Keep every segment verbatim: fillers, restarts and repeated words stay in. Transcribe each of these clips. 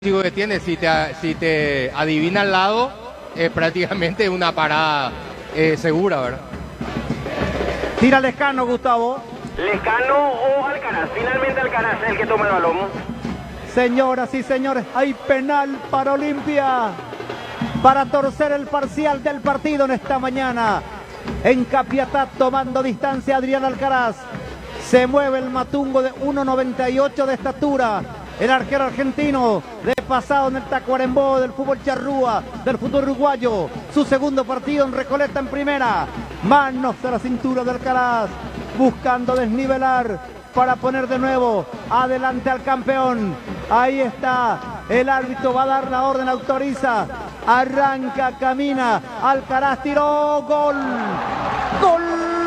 que tiene, si te, si te adivina al lado, es prácticamente una parada eh, segura, ¿verdad? Tira Lescano, Gustavo. Lescano o Alcaraz, finalmente Alcaraz es el que toma el balón. Señoras y señores, hay penal para Olimpia, para torcer el parcial del partido en esta mañana. En Capiatá, tomando distancia, Adrián Alcaraz. Se mueve el matungo de uno noventa y ocho de estatura. El arquero argentino de pasado en el Tacuarembó del fútbol charrúa, del fútbol uruguayo. Su segundo partido en Recoleta en primera. Manos a la cintura de Alcaraz, buscando desnivelar para poner de nuevo adelante al campeón. Ahí está, el árbitro va a dar la orden, autoriza. Arranca, camina, Alcaraz tiró, gol. Gol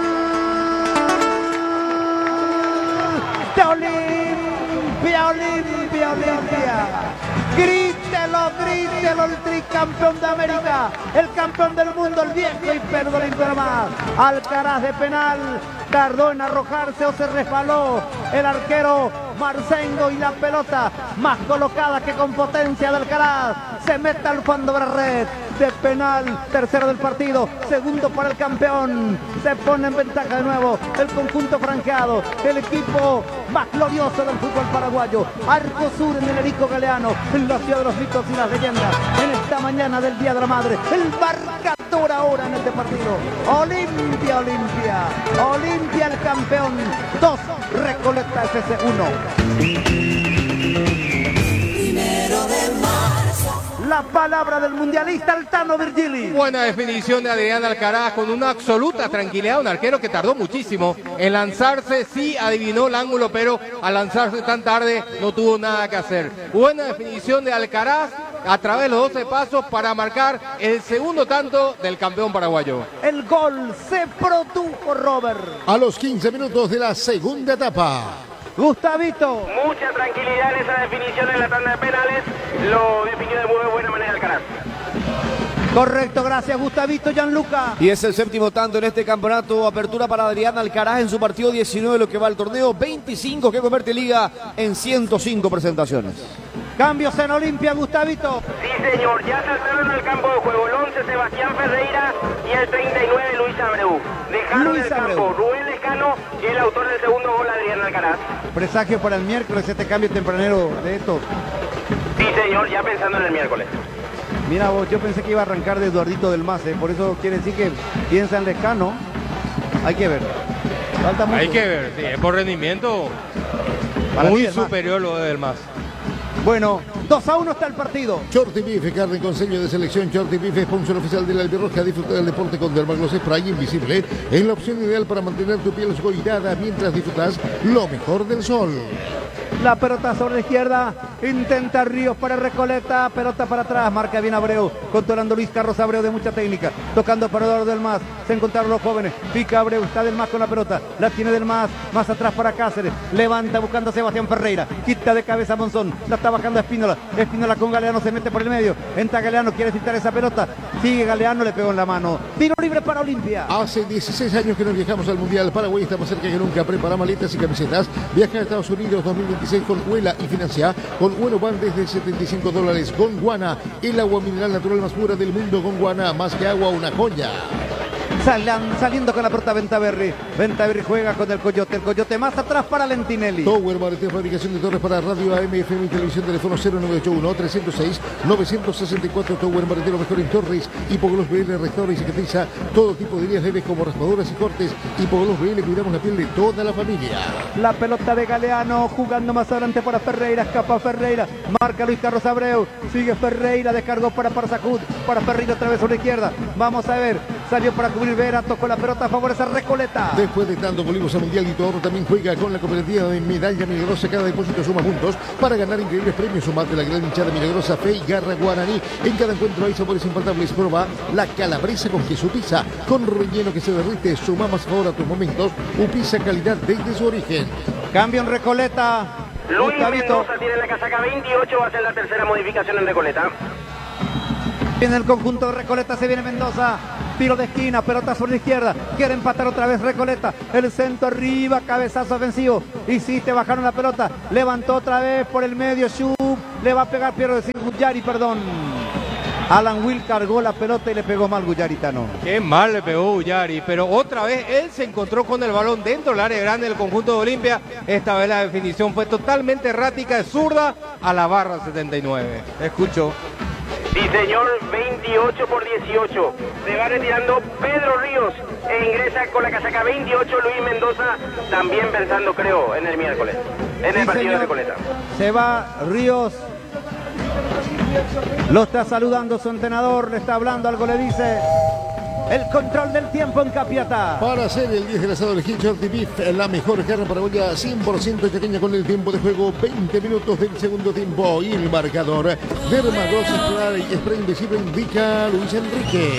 de Olimpia, Olimpia, Olimpia. Grítelo, grítelo, el tricampeón de América, el campeón del mundo, el viejo y perdón más. Alcaraz de penal, tardó en arrojarse o se resbaló el arquero Marcengo y la pelota más colocada que con potencia de Alcaraz. Se mete al fondo de la red de penal, tercero del partido, segundo para el campeón. Se pone en ventaja de nuevo el conjunto franqueado, el equipo más glorioso del fútbol paraguayo. Arco Sur en el Erico Galeano, en la ciudad de los mitos y las leyendas. En esta mañana del Día de la Madre, el marcador ahora en este partido. Olimpia, Olimpia, Olimpia el campeón, dos, Recoleta F C uno. La palabra del mundialista Altano Virgili. Buena definición de Adrián Alcaraz con una absoluta tranquilidad. Un arquero que tardó muchísimo en lanzarse. Sí adivinó el ángulo, pero al lanzarse tan tarde no tuvo nada que hacer. Buena definición de Alcaraz a través de los doce pasos para marcar el segundo tanto del campeón paraguayo. El gol se produjo, Robert. A los quince minutos de la segunda etapa. Gustavito. Mucha tranquilidad en esa definición en la tanda de penales. Lo definió de muy buena manera Alcaraz. Correcto, gracias Gustavito. Gianluca. Y es el séptimo tanto en este campeonato. Apertura para Adrián Alcaraz en su partido diecinueve, lo que va al torneo. veinticinco que convierte Liga en ciento cinco presentaciones. Cambios en Olimpia, Gustavito. Sí, señor, ya saltaron al campo de juego el once Sebastián Ferreira y el treinta y nueve Luis Abreu. Dejaron Luis el Abreu. campo Rubén Lescano y el autor del segundo gol, Adrián Alcaraz. Presagio para el miércoles este cambio tempranero de esto. Sí, señor, ya pensando en el miércoles. Mira vos, yo pensé que iba a arrancar de Eduardito del Mas, ¿eh? Por eso quiere decir que piensa en Lescano. Hay que ver. Falta mucho. Hay que ver, sí, es por rendimiento Para muy mí del Mas. superior lo del Mas. Bueno, dos a uno está el partido. Shorty Bife, carne con sello de selección. Shorty Bife, sponsor oficial del Albirroja. Disfruta del deporte con Dermagloss Spray Invisible. Es la opción ideal para mantener tu piel esgoirada mientras disfrutas lo mejor del sol. La pelota sobre la izquierda, intenta Ríos para Recoleta, pelota para atrás, marca bien Abreu, controlando Luis Carlos Abreu de mucha técnica, tocando para Eduardo del Mas, se encontraron los jóvenes, pica Abreu, está del Mas con la pelota, la tiene del Mas, más atrás para Cáceres, levanta buscando a Sebastián Ferreira, quita de cabeza a Monzón, la está bajando a Espínola, Espínola con Galeano, se mete por el medio, entra Galeano, quiere filtrar esa pelota, sigue Galeano, le pegó en la mano, tiro libre para Olimpia. Hace dieciséis años que nos viajamos al Mundial. Paraguay está más cerca que nunca. Prepara maletas y camisetas. Viaja a Estados Unidos dos mil veintiséis con Huela y financia con Bueno Van desde setenta y cinco dólares. Gondwana, el agua mineral natural más pura del mundo. Gondwana, más que agua, una joya. Salen, saliendo con la pelota Ventaverri. Ventaverri juega con el Coyote. El Coyote más atrás para Lentinelli. Tower Mareteo, fabricación de torres para radio A M, F M y televisión. Teléfono cero nueve ocho uno, tres cero seis, nueve seis cuatro. Tower Mareteo, mejor en torres. Hipogloss B L restaura y cicatriza todo tipo de heridas leves como raspaduras y cortes. Hipogloss B L, cuidamos la piel de toda la familia. La pelota de Galeano jugando más adelante para Ferreira. Escapa Ferreira. Marca Luis Carlos Abreu. Sigue Ferreira. Descargó para Parsacud. Para Ferreira otra vez sobre la izquierda. Vamos a ver. Salió para cubrir Vera. Tocó la pelota. Favorece a Recoleta. Después de tanto volvimos al Mundial y tu ahorro también juega con la cooperativa de Medalla Milagrosa. Cada depósito suma puntos para ganar increíbles premios. Sumate la gran hinchada milagrosa Fe y Garra Guaraní. En cada encuentro hay sabores infaltables. Proba la calabresa con queso pizza. Con relleno que se derrite. Suma más favor a tus momentos. Un pizza calidad desde su origen. Cambio en Recoleta. Luis Gustavito. Mendoza tiene la casaca veintiocho, va a ser la tercera modificación en Recoleta. En el conjunto de Recoleta se viene Mendoza. Tiro de esquina, pelota sobre la izquierda. Quiere empatar otra vez Recoleta. El centro arriba, cabezazo ofensivo. Hiciste, bajaron la pelota. Levantó otra vez por el medio. Schuh. le va a pegar, quiero decir, Guyari, perdón. Alan Will cargó la pelota y le pegó mal Guyaritano. Qué mal le pegó Guyari, pero otra vez él se encontró con el balón dentro del área grande del conjunto de Olimpia. Esta vez la definición fue totalmente errática, de zurda a la barra setenta y nueve. Escucho. Sí, señor, veintiocho por dieciocho. Se va retirando Pedro Ríos e ingresa con la casaca veintiocho Luis Mendoza, también pensando, creo, en el miércoles, en Sí, el partido señor. de Recoleta. Se va Ríos. Lo está saludando su entrenador, le está hablando, algo le dice. El control del tiempo en Capiatá. Para hacer el diez grasado del Hitchcock de Beef, la mejor carne paraguaya cien por ciento chaqueña con el tiempo de juego, veinte minutos del segundo tiempo y el marcador. Dermagos Spray y Spray Invisible indica Luis Enrique.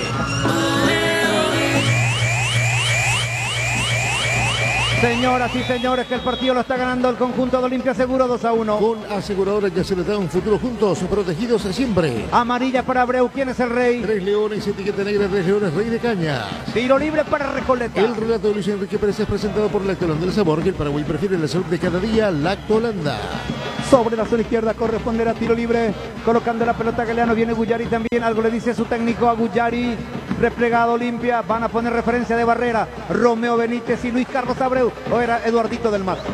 Señoras y señores, que el partido lo está ganando el conjunto de Olimpia Seguro dos a uno. Con aseguradora ya se les da un futuro juntos, protegidos siempre. Amarilla para Abreu, ¿quién es el rey? Tres leones, etiqueta negra, tres leones, rey de cañas. Tiro libre para Recoleta. El relato de Luis Enrique Pérez es presentado por Lactolanda del Sabor, que el Paraguay prefiere la salud de cada día, Lactolanda. Sobre la zona izquierda corresponderá tiro libre, colocando la pelota a Galeano, viene Guyari también, algo le dice su técnico a Guyari, replegado Olimpia, van a poner referencia de barrera, Romeo Benítez y Luis Carlos Abreu, o era Eduardito del Mar.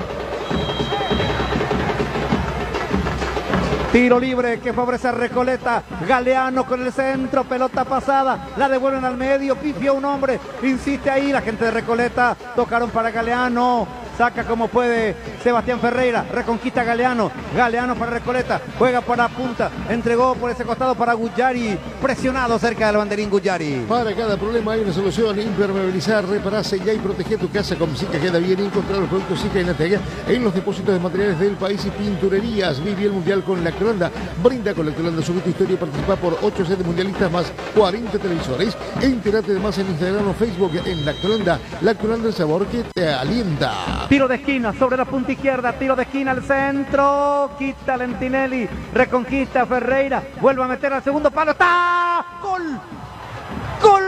Tiro libre que favorece a Recoleta, Galeano con el centro, pelota pasada, la devuelven al medio, pifió un hombre, insiste ahí, la gente de Recoleta, tocaron para Galeano, saca como puede Sebastián Ferreira, reconquista Galeano, Galeano para Recoleta, juega para punta, entregó por ese costado para Guyari, presionado cerca del banderín Guyari. Para cada problema hay una solución, impermeabilizar, reparar, sellar y proteger tu casa con Sica Queda Bien y encontrar los productos Sica y Natega en los depósitos de materiales del país y pinturerías. Vive el Mundial con Lactolanda, brinda con Lactolanda, sube tu historia y participa por ocho sedes mundialistas más cuarenta televisores. Entérate de más en Instagram o Facebook en Lactolanda, Lactolanda el sabor que te alienta. Tiro de esquina sobre la punta izquierda, tiro de esquina al centro, quita Lentinelli, reconquista Ferreira, vuelve a meter al segundo palo, ¡está! ¡Gol! ¡Gol!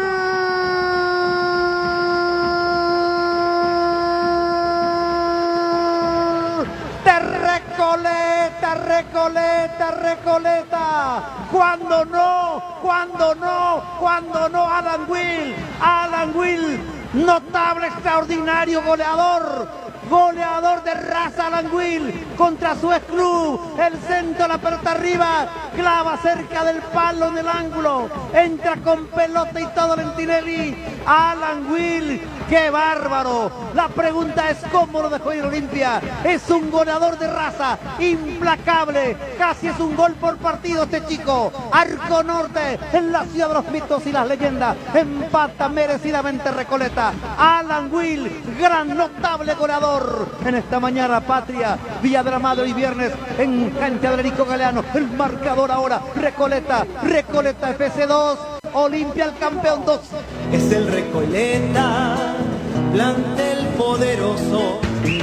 De Recoleta, Recoleta, Recoleta. Cuando no, cuando no, cuando no, Alan Will, Alan Will, notable, extraordinario goleador. Goleador de raza Alan Will contra su ex club, el centro, la pelota arriba, clava cerca del palo en el ángulo, entra con pelota y todo Lentinelli. Alan Will, qué bárbaro. La pregunta es cómo lo dejó ir Olimpia. Es un goleador de raza, implacable, casi es un gol por partido este chico. Arco Norte, en la ciudad de los mitos y las leyendas, empata merecidamente Recoleta. Alan Will, gran, notable goleador. En esta mañana patria, Villa de la Madre y viernes en cancha del Erico Galeano. El marcador ahora, Recoleta, Recoleta F C dos, Olimpia el campeón dos. Es el Recoleta, plantel poderoso.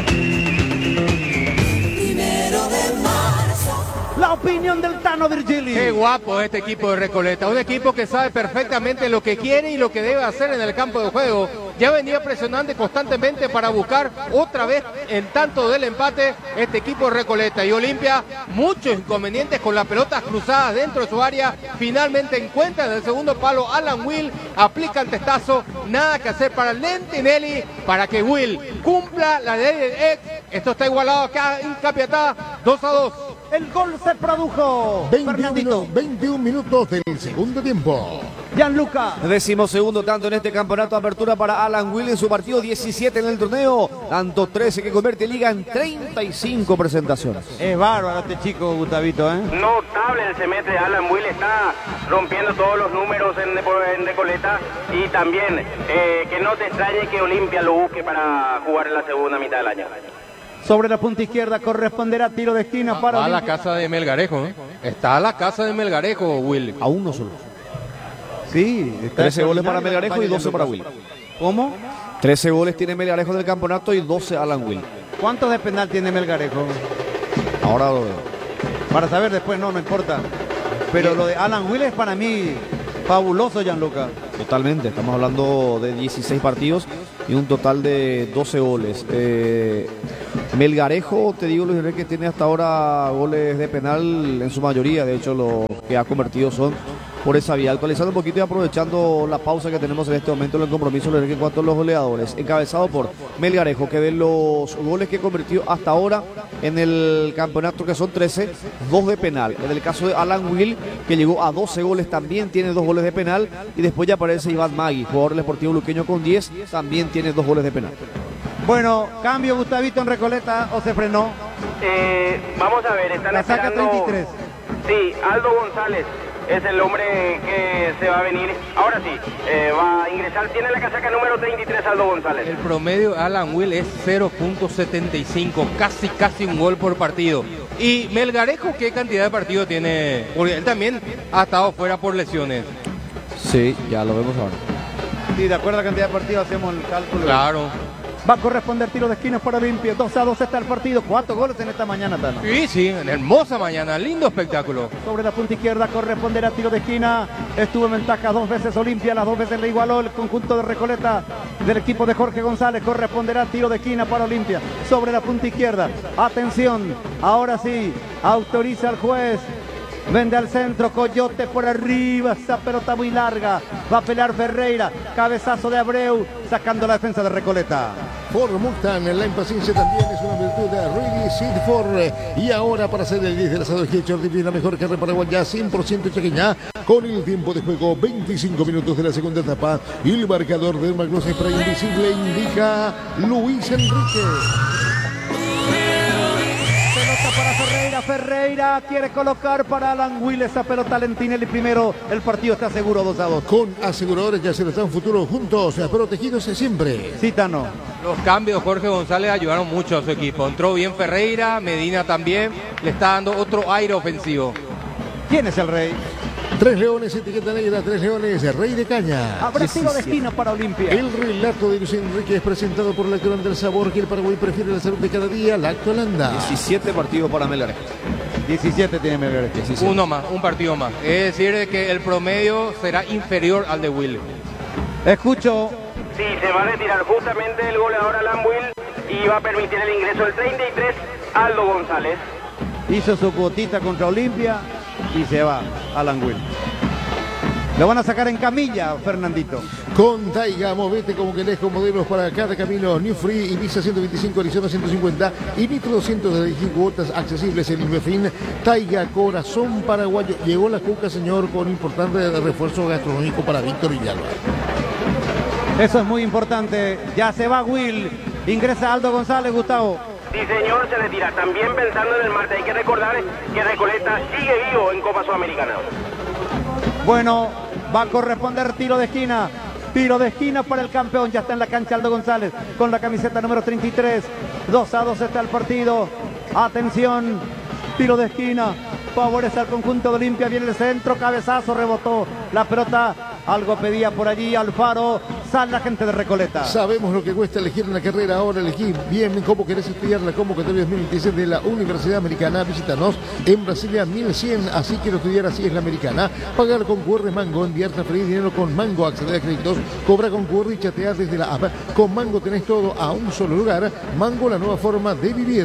Primero de marzo. La opinión del Tano Virgili. Qué guapo este equipo de Recoleta, un equipo que sabe perfectamente lo que quiere y lo que debe hacer en el campo de juego. Ya venía presionando constantemente para buscar otra vez el tanto del empate este equipo de Recoleta. Y Olimpia, muchos inconvenientes con las pelotas cruzadas dentro de su área. Finalmente encuentra en el segundo palo Alan Will, aplica el testazo, nada que hacer para Lentinelli, para que Will cumpla la ley del ex. Esto está igualado acá en Capiatá, dos a dos. El gol se produjo. veintiuno, veintiún minutos del segundo tiempo. Gianluca. Décimo segundo tanto en este campeonato, apertura para Alan Will en su partido diecisiete en el torneo, tanto trece que convierte Liga en treinta y cinco presentaciones. Es bárbaro este chico, Gustavito, ¿eh? Notable el semestre de Alan Will, está rompiendo todos los números en, en Recoleta y también eh, que no te extrañe que Olimpia lo busque para jugar en la segunda mitad del año. Sobre la punta izquierda corresponderá tiro de esquina para Va a la Olimpia. casa de Melgarejo, ¿eh? Está a la casa de Melgarejo, Will. A uno solo. Sí, está trece goles para extraordinaria Melgarejo y la doce para Will. ¿Cómo? trece goles tiene Melgarejo del campeonato y doce Alan Will. ¿Cuántos de penal tiene Melgarejo? Ahora lo veo. Para saber después, no, no importa. Pero lo de Alan Will es para mí fabuloso, Gianluca. Totalmente, estamos hablando de dieciséis partidos y un total de doce goles. Eh, Melgarejo, te digo, Luis Enrique, tiene hasta ahora goles de penal en su mayoría. De hecho, los que ha convertido son por esa vía. Actualizando un poquito y aprovechando la pausa que tenemos en este momento en el compromiso, Luis Enrique, en cuanto a los goleadores. Encabezado por Melgarejo, que de los goles que convirtió hasta ahora en el campeonato, que son trece, dos de penal. En el caso de Alan Will, que llegó a doce goles, también tiene dos goles de penal. Y después ya aparece Iván Magui, jugador del Deportivo Luqueño, con diez, también tiene dos goles de penal. Bueno, cambio Gustavito en Recoleta, o se frenó. Eh, vamos a ver, están La saca esperando... treinta y tres. Sí, Aldo González es el hombre que se va a venir. Ahora sí, eh, va a ingresar, tiene la casaca número treinta y tres Aldo González. El promedio Alan Will es cero punto setenta y cinco, casi casi un gol por partido. Y Melgarejo, ¿qué cantidad de partidos tiene? Porque él también ha estado fuera por lesiones. Sí, ya lo vemos ahora. Sí, de acuerdo a la cantidad de partidos hacemos el cálculo. Claro. Va a corresponder tiro de esquinas para Olimpia. dos a dos está el partido. Cuatro goles en esta mañana, Tano. Sí, sí, una hermosa mañana, lindo espectáculo. Sobre la punta izquierda corresponderá tiro de esquina. Estuvo en ventaja dos veces Olimpia, las dos veces le igualó el conjunto de Recoleta del equipo de Jorge González. Corresponderá tiro de esquina para Olimpia. Sobre la punta izquierda. Atención, ahora sí, autoriza el juez. Vende al centro, Coyote por arriba, esa pelota muy larga. Va a pelear Ferreira, cabezazo de Abreu, sacando la defensa de Recoleta. Ford Mustang, la impaciencia también es una virtud de Really Sid Ford. Y ahora para hacer el diez del asado Jordi, la mejor carne paraguaya, cien por ciento chaqueña, con el tiempo de juego, veinticinco minutos de la segunda etapa. Y el marcador de Magnos Spray Invisible indica Luis Enrique. Pelota para Ferreira, Ferreira quiere colocar para Alan Will esa pelota Lentinelli primero. El partido está seguro dos a dos. Con aseguradores ya se están futuros juntos, protegidos siempre. Cítano. Los cambios Jorge González ayudaron mucho a su equipo. Entró bien Ferreira, Medina también, le está dando otro aire ofensivo. ¿Quién es el rey? Tres leones, etiqueta negra, tres leones, Rey de Caña. Habrá tiro de esquina para Olimpia. El relato de Luis Enrique es presentado por la Actolanda del Sabor, que el Paraguay prefiere la salud de cada día, la Actolanda. diecisiete partidos para Melgarejo. diecisiete tiene Melgarejo. Uno más, un partido más. Es decir, que el promedio será inferior al de Will. Escucho. Sí, se va a retirar justamente el goleador Alan Will y va a permitir el ingreso del treinta y tres Aldo González. Hizo su cuotita contra Olimpia y se va Alan Will. Lo van a sacar en camilla, Fernandito. Con Taiga, movete como querés, con modelos para cada camino. New Free, Ibiza ciento veinticinco, Arizona ciento cincuenta y Nitro doscientos de elegir cuotas accesibles en Ilmefin. Taiga, corazón paraguayo. Llegó la Cuca, señor, con importante refuerzo gastronómico para Víctor Villalba. Eso es muy importante. Ya se va Will. Ingresa Aldo González, Gustavo. Sí, señor, se retira. También pensando en el martes. Hay que recordar que Recoleta sigue vivo en Copa Sudamericana. Bueno, va a corresponder tiro de esquina. Tiro de esquina para el campeón. Ya está en la cancha Aldo González con la camiseta número treinta y tres. dos a dos está el partido. Atención. Tiro de esquina. Favorece al conjunto de Olimpia. Viene el centro. Cabezazo. Rebotó la pelota. Algo pedía por allí Alfaro. Sale la gente de Recoleta. Sabemos lo que cuesta elegir una carrera. Ahora elegí bien cómo querés estudiar la convocatoria dos mil veintiséis de la Universidad Americana. Visítanos en Brasilia mil cien. Así quiero estudiar, así es la americana. Pagar con Q R Mango. Enviar, transferir dinero con Mango. Acceder a créditos. Cobra con Q R y chatear desde la app. Con Mango tenés todo a un solo lugar. Mango, la nueva forma de vivir.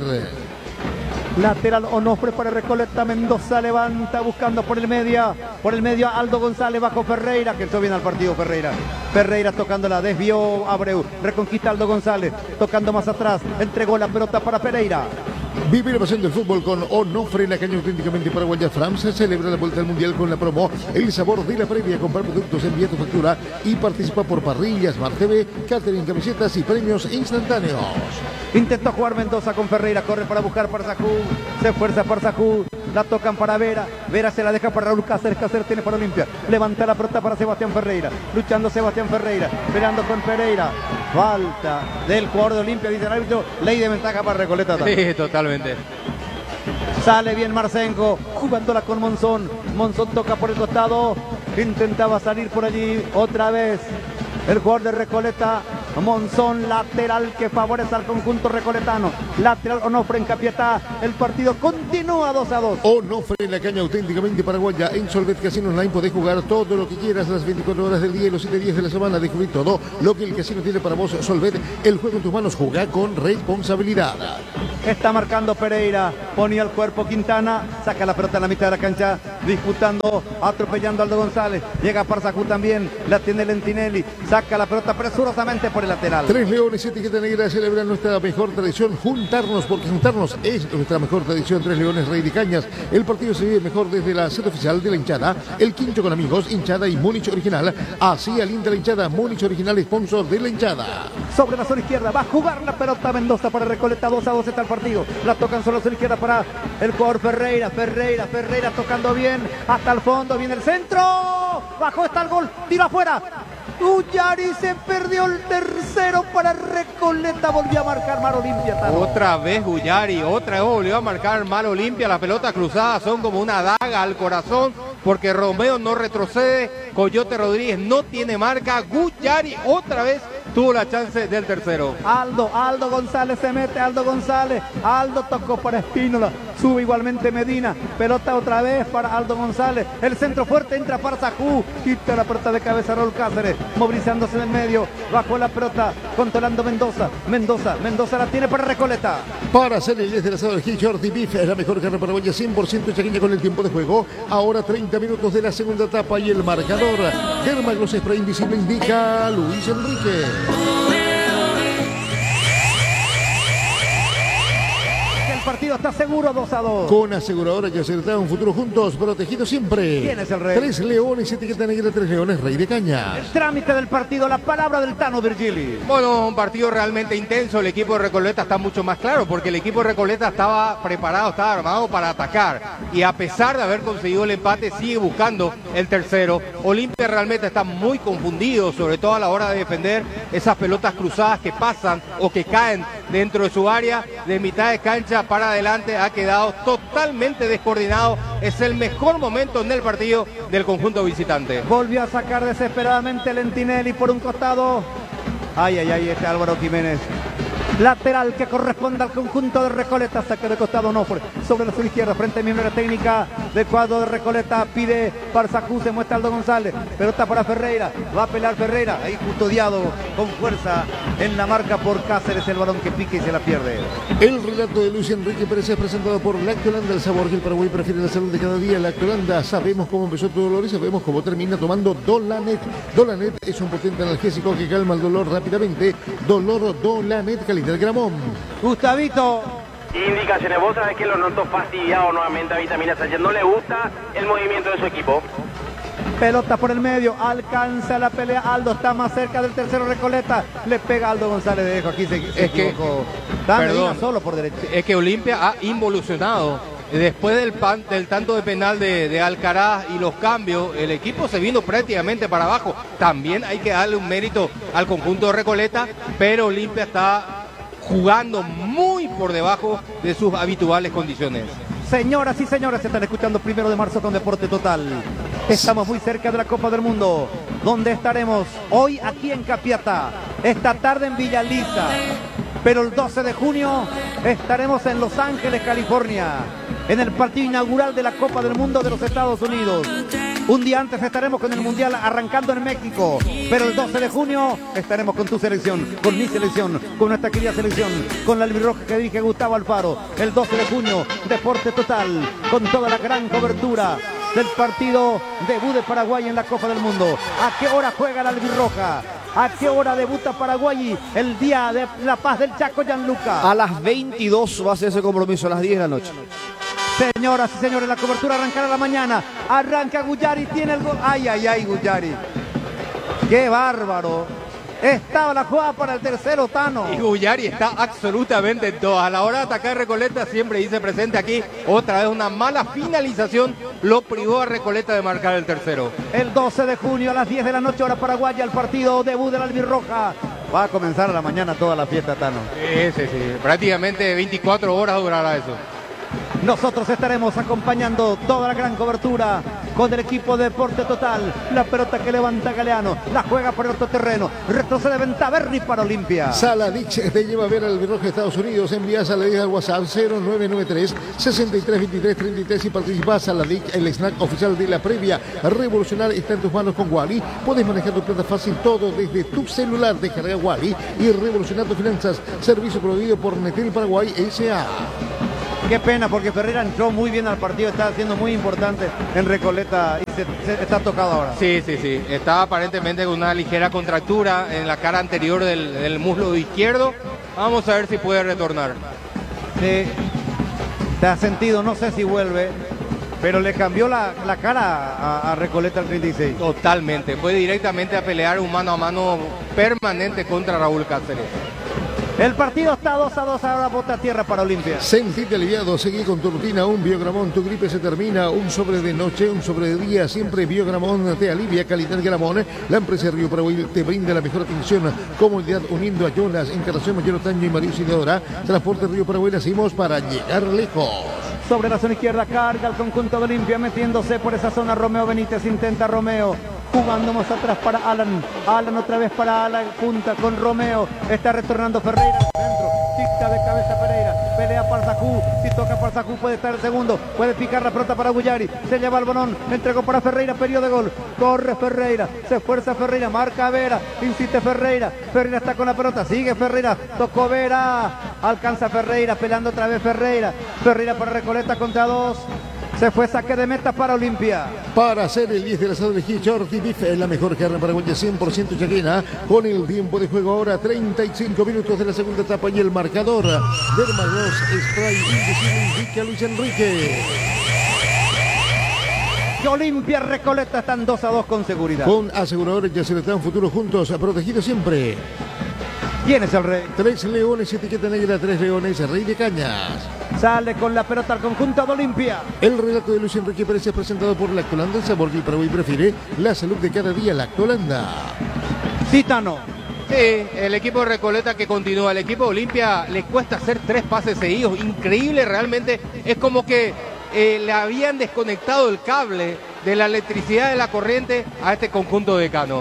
Lateral Onofre para Recoleta. Mendoza levanta buscando por el medio. Por el medio Aldo González bajo Ferreira, que entró bien al partido Ferreira. Ferreira tocándola, desvió Abreu. Reconquista Aldo González. Tocando más atrás. Entregó la pelota para Pereira. Vive la pasión del fútbol con Onofre, la caña auténticamente paraguaya. Francia celebra la vuelta al mundial con la promo El sabor de la previa. Comprar productos, envía tu factura y participa por parrillas, Smart T V, catering, camisetas y premios instantáneos. Intentó jugar Mendoza con Ferreira, corre para buscar para Zacú, se esfuerza para Zacú, la tocan para Vera, Vera se la deja para Raúl Cáceres, Cáceres tiene para Olimpia, levanta la pelota para Sebastián Ferreira, luchando Sebastián Ferreira, peleando con Pereira, falta del jugador de Olimpia, dice el árbitro, ley de ventaja para Recoleta también. Sí, totalmente. Sale bien Marcenco, jugándola con Monzón, Monzón toca por el costado, intentaba salir por allí otra vez el jugador de Recoleta. Monzón, lateral que favorece al conjunto recoletano. Lateral Onofre en Capiatá. El partido continúa dos a dos. Onofre en la caña auténticamente paraguaya. En Solvet Casino Online podés jugar todo lo que quieras las veinticuatro horas del día y los siete días de la semana. Descubrir todo lo que el casino tiene para vos. Solvet, el juego en tus manos, juega con responsabilidad. Está marcando Pereira, ponía el cuerpo Quintana, saca la pelota en la mitad de la cancha, disputando, atropellando a Aldo González. Llega Parsacú también, la tiene Lentinelli, saca la pelota presurosamente por el lateral. Tres Leones, etiqueta negra, celebran nuestra mejor tradición, juntarnos, porque juntarnos es nuestra mejor tradición. Tres Leones, Rey de Cañas. El partido se vive mejor desde la sede oficial de la hinchada, el quincho con amigos, hinchada y Múnich original. Así alinda la hinchada, Múnich original, sponsor de la hinchada. Sobre la zona izquierda, va a jugar la pelota Mendoza para Recoleta, dos a dos está el partido. La tocan sobre la zona izquierda para el jugador Ferreira, Ferreira, Ferreira tocando bien, hasta el fondo, viene el centro, bajó, está el gol, tiro afuera. Guyari se perdió el tercero para Recoleta, volvió a marcar Mar Olimpia. Tano. Otra vez Guyari, otra vez volvió a marcar Mar Olimpia. Las pelotas cruzadas son como una daga al corazón, porque Romeo no retrocede, Coyote Rodríguez no tiene marca, Guyari otra vez tuvo la chance del tercero. Aldo, Aldo González se mete, Aldo González, Aldo tocó para Espínola, sube igualmente Medina, pelota otra vez para Aldo González, el centro fuerte entra para Sajú, quita la pelota de cabeza Raúl Cáceres, movilizándose en el medio, bajó la pelota, controlando Mendoza, Mendoza, Mendoza la tiene para Recoleta. Para hacer el diez del asado del Gil Shorty Beef, es la mejor carne paraguaya, cien por ciento chaqueña con el tiempo de juego. Ahora treinta minutos de la segunda etapa y el marcador. Dermagloss Spray Invisible indica Luis Enrique. El partido está seguro, dos a dos. Con aseguradora que acertaba un futuro juntos, protegido siempre. ¿Quién es el rey? Tres Leones, etiqueta negra, Tres Leones, Rey de Cañas. El trámite del partido, la palabra del Tano Virgili. Bueno, un partido realmente intenso. El equipo de Recoleta está mucho más claro, porque el equipo de Recoleta estaba preparado, estaba armado para atacar. Y a pesar de haber conseguido el empate, sigue buscando el tercero. Olimpia realmente está muy confundido, sobre todo a la hora de defender esas pelotas cruzadas que pasan o que caen dentro de su área. De mitad de cancha para adelante ha quedado totalmente descoordinado. Es el mejor momento en el partido del conjunto visitante. Volvió a sacar desesperadamente Lentinelli por un costado. Ay, ay, ay, este Álvaro Jiménez. Lateral que corresponde al conjunto de Recoleta, saque de costado Onofre, sobre la zona izquierda, frente a miembro de la técnica del cuadro de Recoleta, pide Parsacú, se muestra Aldo González, pelota para Ferreira, va a pelear Ferreira, ahí custodiado con fuerza en la marca por Cáceres, el balón que pique y se la pierde. El relato de Luis Enrique Pérez es presentado por Lactolanda, el sabor que el Paraguay prefiere, la salud de cada día. Lactolanda, sabemos cómo empezó tu dolor y sabemos cómo termina, tomando Dolanet. Dolanet es un potente analgésico que calma el dolor rápidamente. Dolor Dolanet, calidad del gramón. Gustavito. Indicaciones, vos sabés que lo noto fastidiado nuevamente a Vitamina Sánchez. No le gusta el movimiento de su equipo. Pelota por el medio, alcanza la pelea, Aldo está más cerca del tercero Recoleta, le pega Aldo González de Dejo, aquí se, se es que, equivocó. Dame perdón, solo por derecha. Es que Olimpia ha involucionado. Después del, pan, del tanto de penal de, de Alcaraz y los cambios, el equipo se vino prácticamente para abajo. También hay que darle un mérito al conjunto de Recoleta, pero Olimpia está jugando muy por debajo de sus habituales condiciones. Señoras y señores, se están escuchando Primero de Marzo con Deporte Total. Estamos muy cerca de la Copa del Mundo, donde estaremos hoy aquí en Capiatá, esta tarde en Villa Lisa, pero el doce de junio estaremos en Los Ángeles, California, en el partido inaugural de la Copa del Mundo de los Estados Unidos. Un día antes estaremos con el Mundial arrancando en México, pero el doce de junio estaremos con tu selección, con mi selección, con nuestra querida selección, con la albirroja que dirige Gustavo Alfaro. El doce de junio, Deporte Total, con toda la gran cobertura del partido debut de Paraguay en la Copa del Mundo. ¿A qué hora juega la albirroja? ¿A qué hora debuta Paraguay el día de la paz del Chaco, Gianluca? A las veintidós va a ser ese compromiso, a las diez de la noche. Señoras y señores, la cobertura arrancará a la mañana. Arranca Guyari, tiene el gol. Ay, ay, ay, Guyari. ¡Qué bárbaro! Estaba la jugada para el tercero, Tano. Y Guyari está absolutamente en todo. A la hora de atacar Recoleta siempre dice presente aquí. Otra vez una mala finalización lo privó a Recoleta de marcar el tercero. El doce de junio a las diez de la noche, hora paraguaya, el partido debut de la albirroja. Va a comenzar a la mañana toda la fiesta, Tano. Sí, sí, sí. Prácticamente veinticuatro horas durará eso. Nosotros estaremos acompañando toda la gran cobertura con el equipo de Deporte Total. La pelota que levanta Galeano, la juega por el otro terreno, retrocede Ventaverri para Olimpia. Saladich te lleva a ver al reloj de Estados Unidos. Envía a Saladich al WhatsApp cero nueve nueve tres, sesenta y tres, veintitrés, treinta y tres y participa. Saladich, el snack oficial de la previa revolucionar está en tus manos con Wally. Puedes manejar tu plata fácil todo desde tu celular. Descarga Wally y revolucionar tus finanzas. Servicio proveído por Netel Paraguay S A. Qué pena, porque Ferreira entró muy bien al partido, está siendo muy importante en Recoleta y se, se está tocado ahora. Sí, sí, sí. Está aparentemente con una ligera contractura en la cara anterior del, del muslo izquierdo. Vamos a ver si puede retornar. Sí, te ha sentido, no sé si vuelve, pero le cambió la, la cara a, a Recoleta al treinta y seis. Totalmente. Fue directamente a pelear un mano a mano permanente contra Raúl Cáceres. El partido está dos a dos, ahora bota tierra para Olimpia. Sentite aliviado, seguí con tu rutina, un Biogramón, tu gripe se termina, un sobre de noche, un sobre de día, siempre Biogramón te alivia, calidad Gramón. La empresa Río Paraguay te brinda la mejor atención, comodidad uniendo a Jonas, Encarnación Mayor Otaño y María Auxiliadora. Transporte Río Paraguay, nacimos para llegar lejos. Sobre la zona izquierda carga el conjunto de Olimpia, metiéndose por esa zona Romeo Benítez, intenta Romeo. Jugando más atrás para Alan. Alan otra vez para Alan. Punta con Romeo. Está retornando Ferreira. Centro. Tica de cabeza Pereira. Pelea para Sajú. Si toca para Sajú puede estar el segundo. Puede picar la pelota para Bullari. Se lleva el balón. Entregó para Ferreira. Periodo de gol. Corre Ferreira. Se esfuerza Ferreira. Marca Vera. Insiste Ferreira. Ferreira está con la pelota. Sigue Ferreira. Tocó Vera. Alcanza Ferreira. Peleando otra vez Ferreira. Ferreira para Recoleta contra dos. Se fue saque de meta para Olimpia. Para hacer el diez del asado elegí Shorty Beef, la mejor carne paraguaya cien por ciento chaquena. Con el tiempo de juego ahora, treinta y cinco minutos de la segunda etapa y el marcador. Dermagos Spray Invisible indica Luis Enrique. Que Olimpia Recoleta están dos a dos con seguridad. Con aseguradores y Acertán Futuro juntos, protegidos siempre. ¿Quién es el rey? Tres leones, etiqueta negra, tres leones, rey de cañas. Sale con la pelota al conjunto de Olimpia. El relato de Luis Enrique Pérez es presentado por Lactolanda, el sabor que el Paraguay prefiere, la salud de cada día, Lactolanda. Titano. Sí, el equipo de Recoleta que continúa. El equipo de Olimpia le cuesta hacer tres pases seguidos. Increíble, realmente. Es como que eh, le habían desconectado el cable de la electricidad de la corriente a este conjunto de Cano.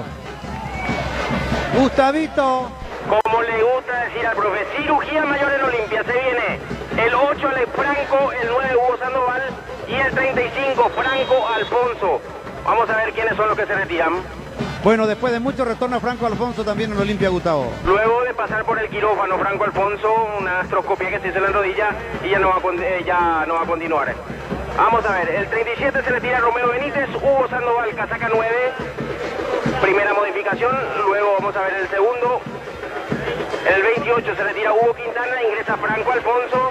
Gustavito. Como le gusta decir al profe, cirugía mayor en Olimpia. Se viene el ocho Alex Franco, el nueve Hugo Sandoval y el treinta y cinco Franco Alfonso. Vamos a ver quiénes son los que se retiran. Bueno, después de mucho retorno a Franco Alfonso también en Olimpia, Gustavo. Luego de pasar por el quirófano, Franco Alfonso, una astroscopia que se hizo en la rodilla y ya no va a, con- eh, ya no va a continuar. Vamos a ver, el treinta y siete se retira Romeo Benítez, Hugo Sandoval, casaca nueve, primera modificación. Luego vamos a ver el segundo. El veintiocho se retira Hugo Quintana, ingresa Franco Alfonso.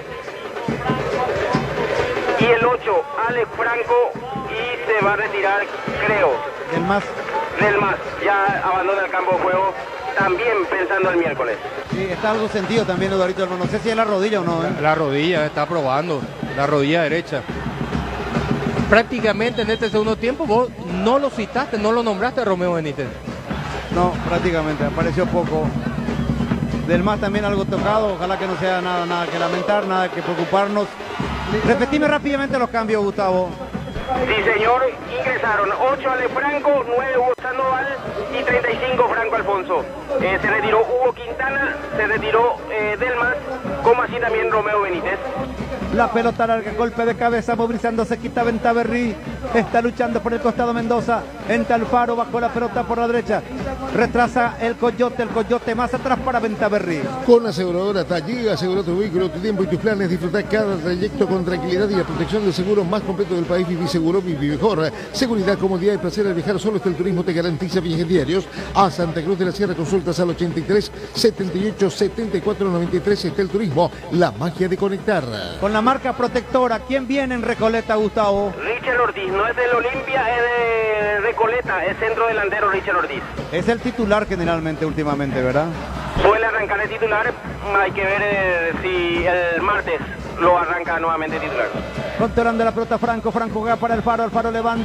Y el ocho, Alex Franco, y se va a retirar, creo, El más. Del Mas. Ya abandona el campo de juego, también pensando el miércoles. Sí, está algo sentido también, Eduardito. No sé si es la rodilla o no, ¿eh? La rodilla, está probando. La rodilla derecha. Prácticamente en este segundo tiempo vos no lo citaste, no lo nombraste, Romeo Benítez. No, prácticamente, apareció poco. Del Mas también algo tocado, ojalá que no sea nada, nada que lamentar, nada que preocuparnos. Repetime rápidamente los cambios, Gustavo. Sí, señor, ingresaron ocho Ale Franco, nueve Hugo Sandoval y treinta y cinco Franco Alfonso. Eh, se retiró Hugo Quintana, se retiró eh, Delmas, como así también Romeo Benítez. La pelota larga, golpe de cabeza, movilizándose, quita Ventaverri. Está luchando por el costado Mendoza. Entra Alfaro, bajó la pelota por la derecha. Retrasa el Coyote, el Coyote más atrás para Ventaverri. Con aseguradora Tallí, asegura tu vehículo, tu tiempo y tus planes. Disfruta cada trayecto con tranquilidad y la protección del seguro más completo del país. Viví Seguro, Viví Mejor. Seguridad, comodidad y placer al viajar. Solo este el turismo te garantiza viajes diarios a Santa Cruz de la Sierra. Consultas al ochenta y tres, setenta y ocho, setenta y cuatro, noventa y tres. Está el turismo, la magia de conectar. Con la marca protectora, ¿quién viene en Recoleta, Gustavo? Richard Ortiz, no es del Olimpia, es de Recoleta, es centro delantero Richard Ortiz. Es el titular generalmente últimamente, ¿verdad? Suele arrancar el titular, hay que ver eh, si el martes lo arranca nuevamente titular. Controlando la pelota Franco, Franco juega para el Faro, el Faro levanta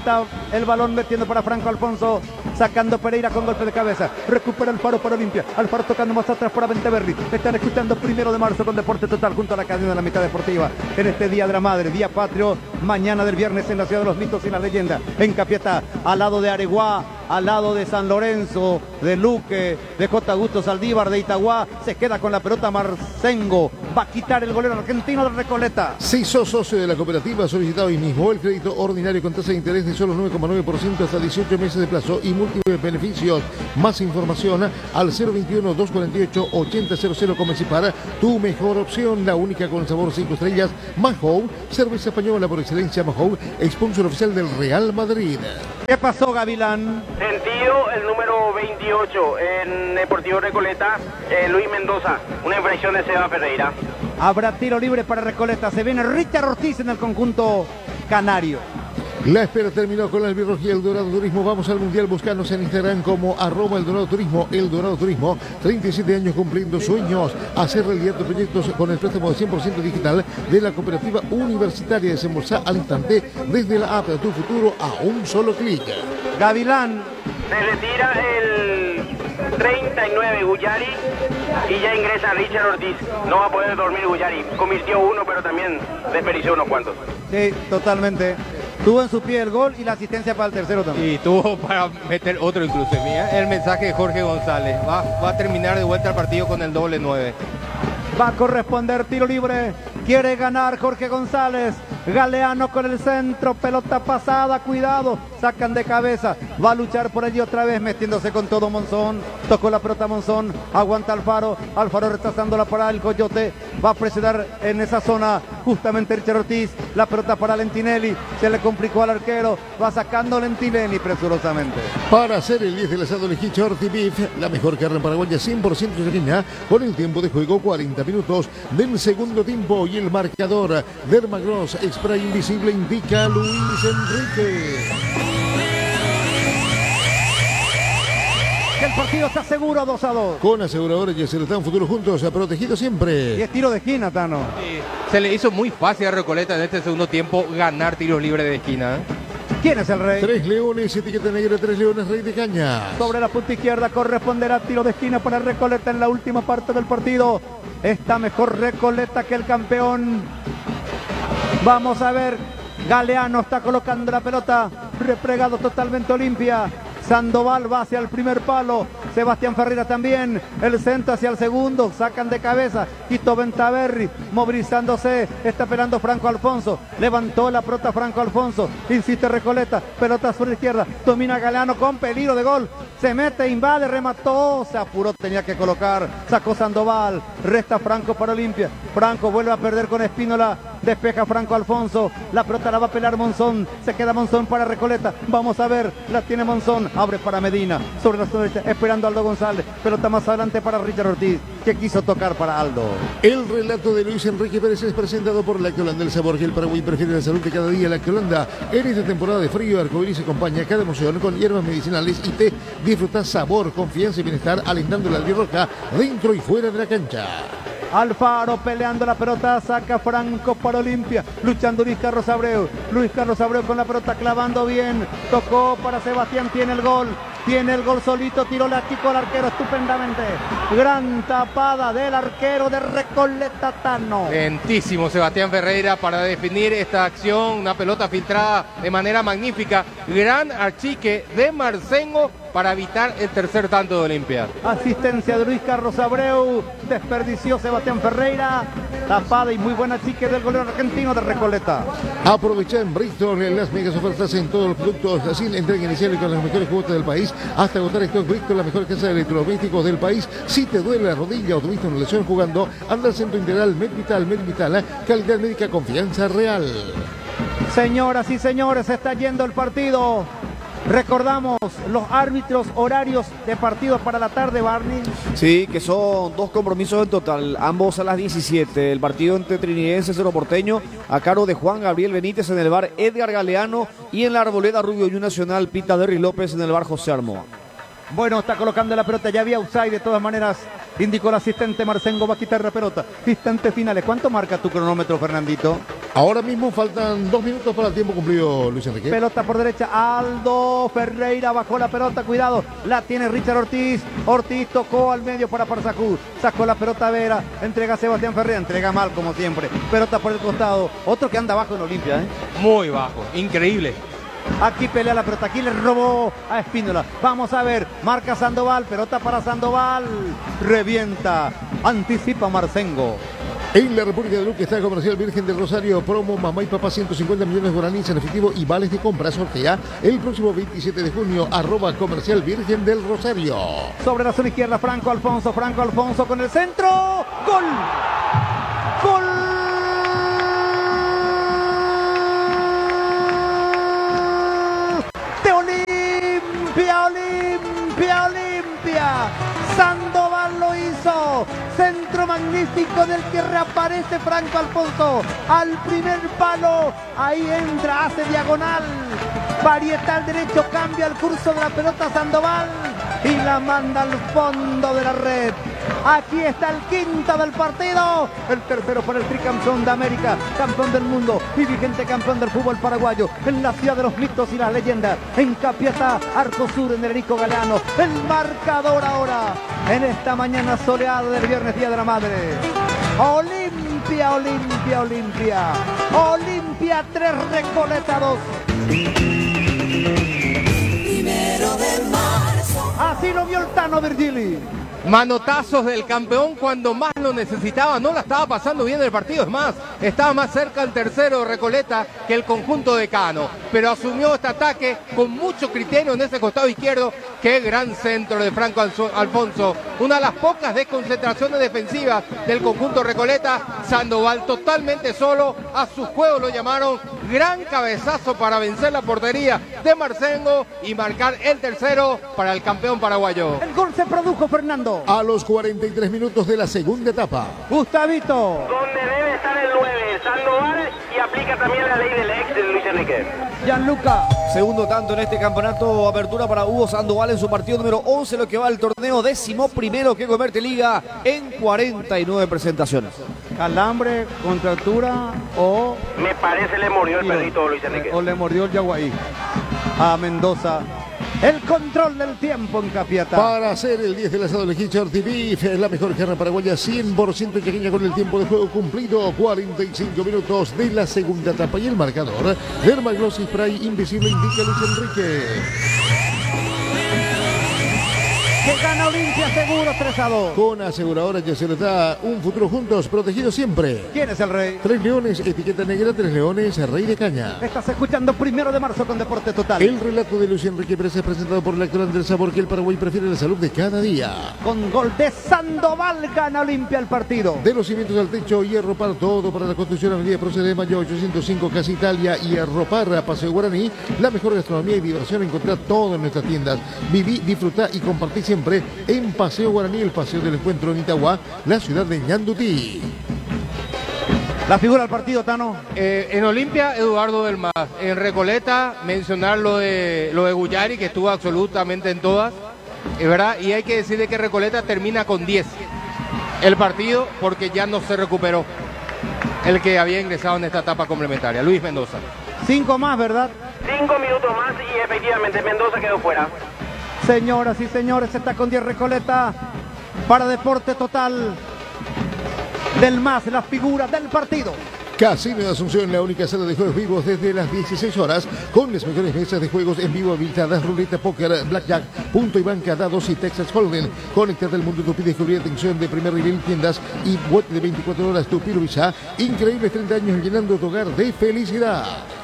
el balón metiendo para Franco Alfonso, sacando Pereira con golpe de cabeza, recupera Alfaro para Olimpia, Alfaro tocando más atrás para Venteverri. Están escuchando Primero de Marzo con Deporte Total junto a la cadena de la mitad deportiva en este Día de la Madre, Día Patrio, mañana del viernes en la ciudad de los mitos y las leyendas, en Capiatá, al lado de Areguá, al lado de San Lorenzo, de Luque, de J. Augusto Saldívar, de Itagua. Se queda con la pelota Marcengo, va a quitar el golero argentino de Recoleta. Si sos socio de la cooperativa, solicita hoy mismo el crédito ordinario con tasa de interés de solo nueve coma nueve por ciento hasta dieciocho meses de plazo y múltiples beneficios. Más información al cero veintiuno, doscientos cuarenta y ocho, ochenta cero cero. Comecipar, tu mejor opción, la única con sabor cinco estrellas. Mahou, cerveza española por excelencia. Mahou, sponsor oficial del Real Madrid. ¿Qué pasó, Gavilán? Sentido el número veintiocho en Deportivo Recoleta, eh, Luis Mendoza, una infracción de Seba Ferreira. Habrá tiro libre para Recoleta. Se viene Richard Ortiz en el conjunto canario. La espera terminó con la albirrojía El Dorado Turismo. Vamos al Mundial. Buscanos en Instagram como arroba El Dorado Turismo. El Dorado Turismo, treinta y siete años cumpliendo sueños. Hacer realidad de proyectos con el préstamo de cien por ciento digital de la cooperativa universitaria. Desembolsar al instante desde la app de Tu Futuro a un solo clic. Gavilán. Se retira el treinta y nueve Guyari y ya ingresa Richard Ortiz. No va a poder dormir Guyari. Convirtió uno, pero también desperdició unos cuantos. Sí, totalmente. Tuvo en su pie el gol y la asistencia para el tercero también. Y tuvo para meter otro incluso. Mira el mensaje de Jorge González. Va, va a terminar de vuelta el partido con el doble nueve. Va a corresponder tiro libre. Quiere ganar Jorge González. Galeano con el centro. Pelota pasada. Cuidado. Sacan de cabeza. Va a luchar por allí otra vez. Metiéndose con todo Monzón. Tocó la pelota Monzón. Aguanta Alfaro. Alfaro retrasándola para el Coyote. Va a presionar en esa zona justamente Richard Ortiz. La pelota para Lentinelli. Se le complicó al arquero. Va sacando Lentinelli presurosamente. Para hacer el diez del asado Lejicho Orti Beef, la mejor carne paraguaya cien por ciento argentina, con el tiempo de juego cuarenta minutos del segundo tiempo y el marcador. Dermagross Spray Invisible indica Luis Enrique. Que el partido está seguro dos a dos. Con aseguradores y Celetán Futuro juntos, ha protegido Y siempre. es tiro de esquina, Tano. Sí, se le hizo muy fácil a Recoleta en este segundo tiempo ganar tiros libres de esquina. ¿eh? ¿Quién es el rey? Tres leones, etiqueta negra, tres leones, rey de caña. Sobre la punta izquierda corresponderá tiro de esquina para Recoleta en la última parte del partido. Está mejor Recoleta que el campeón. Vamos a ver. Galeano está colocando la pelota. Replegado totalmente Olimpia. Sandoval va hacia el primer palo. Sebastián Ferreira también. El centro hacia el segundo. Sacan de cabeza. Quito Ventaverri. Movilizándose. Está pelando Franco Alfonso. Levantó la pelota Franco Alfonso. Insiste Recoleta. Pelota sobre la izquierda. Domina Galeano con peligro de gol. Se mete, invade, remató. Se apuró. Tenía que colocar. Sacó Sandoval. Resta Franco para Olimpia. Franco vuelve a perder con Espínola. Despeja Franco Alfonso. La pelota la va a pelar Monzón. Se queda Monzón para Recoleta. Vamos a ver. La tiene Monzón. Abre para Medina. Sobre la derecha. Esperando a Aldo González. Pelota más adelante para Richard Ortiz. Que quiso tocar para Aldo. El relato de Luis Enrique Pérez es presentado por Lactolanda, el sabor que el Paraguay prefiere, la salud de cada día. Lactolanda, en esta temporada de frío, Arcoiris acompaña cada emoción con hierbas medicinales y té. Disfruta sabor, confianza y bienestar, alentando la albirroja dentro y fuera de la cancha. Alfaro peleando la pelota, saca Franco para Olimpia, luchando Luis Carlos Abreu, Luis Carlos Abreu con la pelota clavando bien, tocó para Sebastián, tiene el gol, tiene el gol solito, tiró la Kiko al arquero estupendamente, gran tapada del arquero de Recoleta Tano. Lentísimo Sebastián Ferreira para definir esta acción, una pelota filtrada de manera magnífica, gran archique de Marcengo para evitar el tercer tanto de Olimpia. Asistencia de Luis Carlos Abreu, desperdició Sebastián Ferreira, tapada y muy buena chique del golero argentino de Recoleta. Aprovecha en Bristol las megas ofertas en todos los productos sin entrega inicial y con las mejores cuotas del país hasta agotar stock. Bristol, la mejor casa de electrodomésticos del país. Si te duele la rodilla o tuviste una lesión jugando, anda al Centro Integral MedVital. MedVital, calidad médica, confianza real. Señoras y señores, se está yendo el partido. Recordamos los árbitros horarios de partidos para la tarde, Barney. Sí, que son dos compromisos en total, ambos a las diecisiete. El partido entre Trinidense y Cerro Porteño a cargo de Juan Gabriel Benítez en el bar Edgar Galeano y en la Arboleda Rubio y Nacional Pita Derry López en el bar José Armoa. Bueno, está colocando la pelota, ya había outside de todas maneras, indicó el asistente Marcengo, va a quitar la pelota. Instantes finales, ¿cuánto marca tu cronómetro, Fernandito? Ahora mismo faltan dos minutos para el tiempo cumplido, Luis Enrique. Pelota por derecha, Aldo Ferreira bajó la pelota, cuidado, la tiene Richard Ortiz. Ortiz tocó al medio para Parsacú, sacó la pelota Vera, entrega a Sebastián Ferreira, entrega mal como siempre. Pelota por el costado, otro que anda bajo en Olimpia, ¿eh? Muy bajo, increíble. Aquí pelea la pelota, aquí le robó a Espíndola. Vamos a ver, marca Sandoval, pelota para Sandoval, revienta, anticipa Marcengo. En la República de Luque está Comercial Virgen del Rosario, promo mamá y papá ciento cincuenta millones de guaraníes en efectivo y vales de compra, sortea el próximo veintisiete de junio, arroba Comercial Virgen del Rosario. Sobre la zona izquierda, Franco Alfonso, Franco Alfonso con el centro, gol, gol. De Olimpia, Olimpia, Olimpia. Sandoval lo hizo, centro magnífico del que reaparece Franco Alfonso al primer palo, ahí entra, hace diagonal, varietal derecho, cambia el curso de la pelota Sandoval y la manda al fondo de la red. Aquí está el quinto del partido, el tercero para el tricampeón de América, campeón del mundo y vigente campeón del fútbol paraguayo, en la ciudad de los mitos y las leyendas, en Capiatá, Arco Sur, en Erico Galeano. El marcador ahora, en esta mañana soleada del viernes, Día de la Madre. Olimpia, Olimpia, Olimpia. Olimpia tres, Recoleta dos. Primero de marzo. Así lo vio el Tano Virgili. Manotazos del campeón cuando más lo necesitaba, no la estaba pasando bien el partido, es más, estaba más cerca el tercero Recoleta que el conjunto de Cano, pero asumió este ataque con mucho criterio en ese costado izquierdo. Qué gran centro de Franco Alfonso, una de las pocas desconcentraciones defensivas del conjunto Recoleta. Sandoval totalmente solo, a su juego lo llamaron, gran cabezazo para vencer la portería de Marcengo y marcar el tercero para el campeón paraguayo. El gol se produjo, Fernando. A los cuarenta y tres minutos de la segunda etapa. Gustavito. Donde debe estar el nueve, Sandoval, y aplica también la ley del ex de Luis Enrique. Gianluca. Segundo tanto en este campeonato, apertura para Hugo Sandoval en su partido número once, lo que va al torneo, décimo primero que convierte Liga en cuarenta y nueve presentaciones. Calambre, contractura o... Me parece le murió el perrito Luis Enrique. O le mordió el yaguaí a Mendoza. El control del tiempo en Capiatá. Para hacer el diez del asado de Hitchard T V, la mejor carne paraguaya, cien por ciento chaqueña con el tiempo de juego cumplido, cuarenta y cinco minutos de la segunda etapa. Y el marcador, Dermagloss y Spray Invisible indica Luis Enrique. Que gana Olimpia seguro tres a dos. Con aseguradora Yacyretá, un futuro juntos, protegido siempre. ¿Quién es el rey? Tres Leones, etiqueta negra, Tres Leones, Rey de Caña. Estás escuchando Primero de Marzo con Deporte Total. El relato de Luis Enrique Pérez es presentado por el actor Andrés Sabor, que el Paraguay prefiere la salud de cada día. Con gol de Sandoval gana Olimpia el partido. De los cimientos al techo, hierro para todo para la construcción. Avenida Procede de Mayo ochocientos cinco, Casa Italia, hierro para Paseo Guaraní. La mejor gastronomía y diversión, encontrar todo en nuestras tiendas. Viví, disfrutá y compartí siempre en Paseo Guaraní, el paseo del encuentro en Itagua, la ciudad de Ñandutí. La figura del partido, Tano. Eh, en Olimpia, Eduardo del Mas. En Recoleta, mencionar lo de, lo de Guyari, que estuvo absolutamente en todas. Es verdad, y hay que decir de que Recoleta termina con diez el partido porque ya no se recuperó el que había ingresado en esta etapa complementaria. Luis Mendoza. Cinco más, ¿verdad? Cinco minutos más y efectivamente Mendoza quedó fuera. Señoras y señores, está con diez Recoleta para Deporte Total. Del Mas, la figura del partido. Casino de Asunción, la única sala de juegos vivos desde las dieciséis horas, con las mejores mesas de juegos en vivo habilitadas, ruleta, póker, blackjack, punto y banca, dados y Texas Hold'em. Conectate al mundo, tu pide descubrir atención de primer nivel, tiendas y web de veinticuatro horas, tu Piro Visa. Increíbles treinta años llenando tu hogar de felicidad.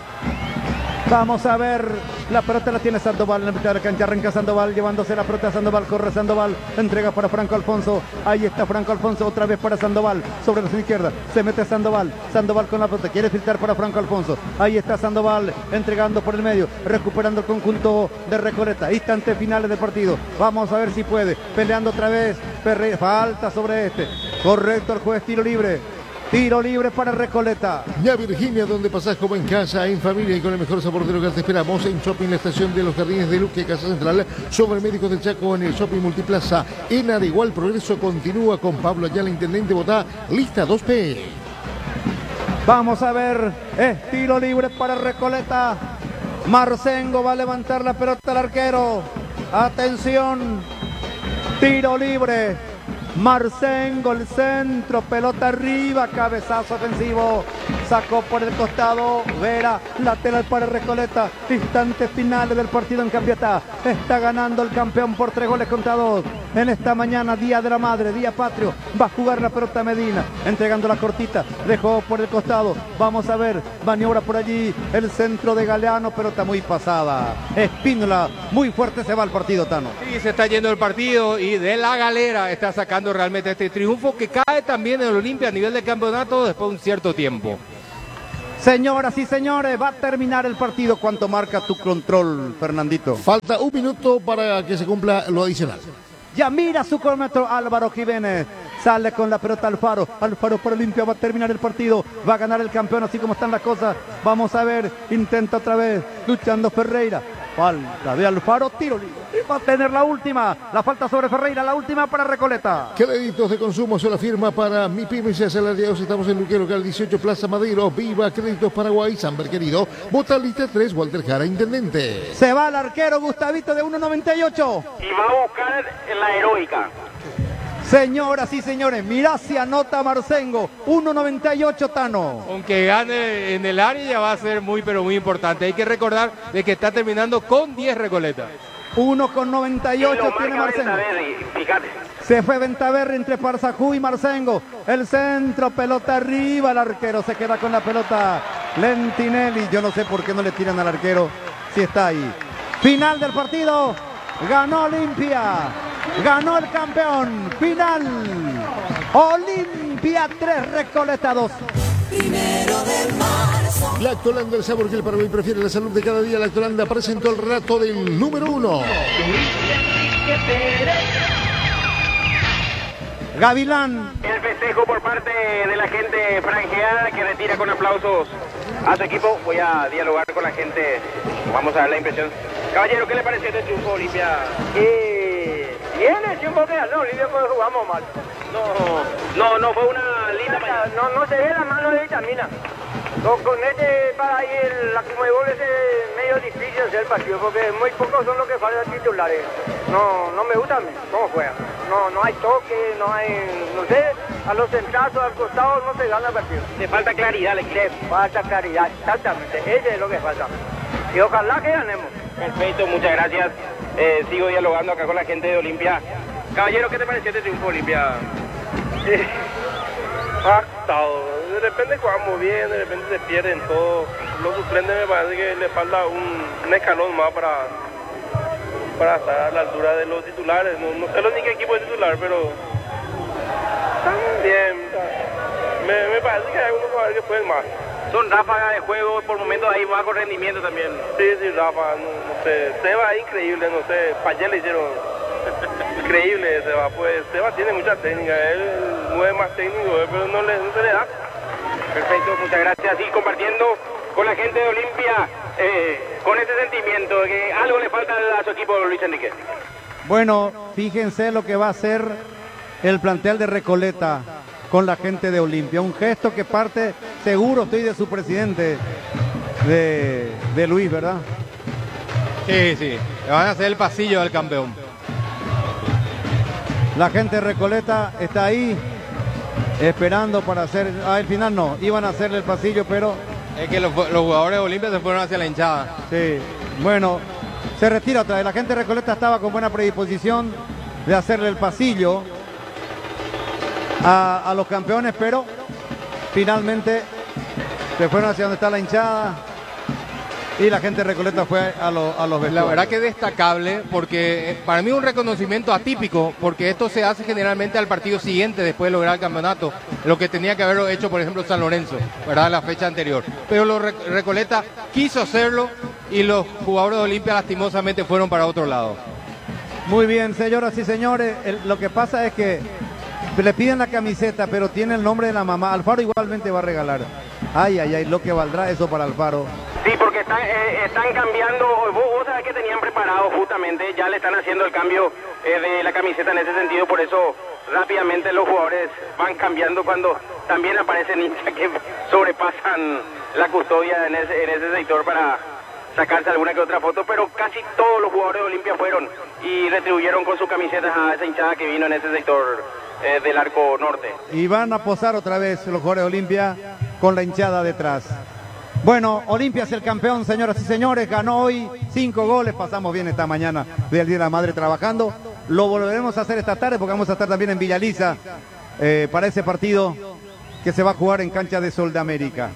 Vamos a ver, la pelota la tiene Sandoval en la mitad de la cancha, arranca Sandoval, llevándose la pelota a Sandoval, corre Sandoval, entrega para Franco Alfonso, ahí está Franco Alfonso, otra vez para Sandoval, sobre la izquierda, se mete Sandoval, Sandoval con la pelota, quiere filtrar para Franco Alfonso, ahí está Sandoval, entregando por el medio, recuperando el conjunto de Recoleta, instantes finales del partido, vamos a ver si puede, peleando otra vez, Ferreira, falta sobre este, correcto el juez, tiro libre. Tiro libre para Recoleta. Ya Virginia, donde pasás como en casa, en familia y con el mejor sabor del hogar. Te esperamos en Shopping, la estación de los Jardines de Luque, Casa Central, sobre Médicos del Chaco, en el Shopping Multiplaza. En Aregual, progreso continúa con Pablo Ayala, intendente Botá, lista dos P. Vamos a ver, es tiro libre para Recoleta. Marcengo va a levantar la pelota al arquero. Atención, tiro libre. Marcengo, el centro, pelota arriba, cabezazo ofensivo. Sacó por el costado Vera, lateral para Recoleta. Instantes finales del partido en Cambiata. Está ganando el campeón por tres goles contra dos. En esta mañana, día de la madre, día patrio, va a jugar la pelota Medina, entregando la cortita, dejó por el costado. Vamos a ver, maniobra por allí el centro de Galeano, pelota muy pasada. Espínola, muy fuerte se va el partido, Tano. Sí, se está yendo el partido y de la galera está sacando realmente este triunfo que cae también en el Olimpia a nivel de campeonato después de un cierto tiempo. Señoras y señores, va a terminar el partido. ¿Cuánto marca tu control, Fernandito? Falta un minuto para que se cumpla lo adicional. Ya mira su cronómetro Álvaro Jiménez. Sale con la pelota Alfaro. Alfaro para Olimpia. Va a terminar el partido. Va a ganar el campeón así como están las cosas. Vamos a ver. Intenta otra vez. Luchando Ferreira. Falta de Alfaro. Tiro libre. Va a tener la última. La falta sobre Ferreira. La última para Recoleta. Créditos de consumo se la firma para Mi Pymes y Asalariados. Estamos en Luque Local dieciocho, Plaza Madero. Viva Créditos Paraguay. Samber querido. Botalista tres. Walter Jara, Intendente. Se va el arquero Gustavito de uno noventa y ocho. Y va a buscar la heroica. Señoras y señores, mirá si anota Marcengo, uno noventa y ocho, Tano. Aunque gane en el área ya va a ser muy pero muy importante. Hay que recordar de que está terminando con diez Recoleta. uno con noventa y ocho tiene Marcengo. Fíjate. Se fue Ventaverri entre Parzajú y Marcengo. El centro, pelota arriba, el arquero se queda con la pelota. Lentinelli, yo no sé por qué no le tiran al arquero si está ahí. Final del partido, ganó Olimpia. Ganó el campeón. Final. Olimpia tres, Recoleta dos. Primero de marzo. Lactolanda, el sabor que el Paraguay prefiere, la salud de cada día. Lactolanda presentó el relato del número uno. Gavilán. El festejo por parte de la gente franjeada que retira con aplausos a su equipo. Voy a dialogar con la gente. Vamos a dar la impresión. Caballero, ¿qué le pareció este triunfo, Olimpia? Eh, bien, el tiempo que ganó, Olimpia, pues jugamos mal. No, no, no fue una linda mañana. No, no se ve la mano de vitamina. Con, con este para ahí, el, la Comebol es medio difícil hacer el partido, porque muy pocos son los que faltan titulares. No, no me gusta cómo juegan. No, no hay toque, no hay, no sé, a los centrazos, al costado no se gana el partido. Le falta claridad al equipo. Le falta claridad, exactamente, ese es lo que falta. Y ojalá que ganemos. Perfecto, muchas gracias. Eh, sigo dialogando acá con la gente de Olimpia. Caballero, ¿qué te pareció este triunfo, Olimpia? Eh, pactado. De repente jugamos bien, de repente se pierden todo. Los suplentes me parece que le falta un, un escalón más para, para estar a la altura de los titulares. No, no sé ni qué equipo es titular, pero están bien. Me, me parece que hay algunos jugadores que pueden más. Son ráfagas de juego, por momentos hay bajo rendimiento también. Sí, sí, Rafa, no, no sé. Seba es increíble, no sé. Payet le hicieron increíble Seba. Pues Seba tiene mucha técnica, él no es más técnico, pero no, le, no se le da. Perfecto, muchas gracias. Y compartiendo con la gente de Olimpia, eh, con ese sentimiento de que algo le falta a su equipo, Luis Enrique. Bueno, fíjense lo que va a hacer el plantel de Recoleta con la gente de Olimpia. Un gesto que parte, seguro estoy, de su presidente, de, de Luis, ¿verdad? Sí, sí. Le van a hacer el pasillo del campeón. La gente de Recoleta está ahí esperando para hacer... Ah, al final no, iban a hacerle el pasillo, pero... Es que los, los jugadores de Olimpia se fueron hacia la hinchada. Sí, bueno, se retira otra vez. La gente de Recoleta estaba con buena predisposición de hacerle el pasillo a, a los campeones, pero finalmente se fueron hacia donde está la hinchada y la gente de Recoleta fue a, lo, a los vestuarios. La verdad que es destacable, porque para mí es un reconocimiento atípico, porque esto se hace generalmente al partido siguiente después de lograr el campeonato, lo que tenía que haberlo hecho, por ejemplo, San Lorenzo, ¿verdad?, la fecha anterior. Pero los Recoleta quiso hacerlo y los jugadores de Olimpia lastimosamente fueron para otro lado. Muy bien, señoras y señores, el, lo que pasa es que le piden la camiseta, pero tiene el nombre de la mamá. Alfaro igualmente va a regalar. Ay, ay, ay, lo que valdrá eso para Alfaro. Sí, porque están, eh, están cambiando, vos, vos sabés que tenían preparado justamente, ya le están haciendo el cambio eh, de la camiseta en ese sentido, por eso rápidamente los jugadores van cambiando cuando también aparecen hinchas que sobrepasan la custodia en ese, en ese sector para sacarse alguna que otra foto, pero casi todos los jugadores de Olimpia fueron y retribuyeron con sus camisetas a esa hinchada que vino en ese sector eh, del arco norte. Y van a posar otra vez los jugadores de Olimpia con la hinchada detrás. Bueno, Olimpia es el campeón, señoras y señores, ganó hoy cinco goles, pasamos bien esta mañana del Día de la Madre trabajando, lo volveremos a hacer esta tarde porque vamos a estar también en Villaliza eh, para ese partido que se va a jugar en cancha de Sol de América.